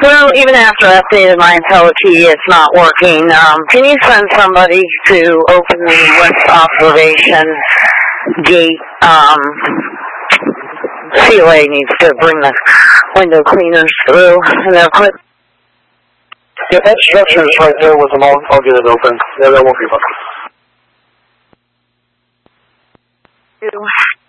Well, even after I updated my IntelliKey, it's not working. Can you send somebody to open the west observation gate? COA needs to bring the window cleaners through, and they'll quit. Yeah, that structure is right there with them. I'll get it open. Yeah, that won't be fun.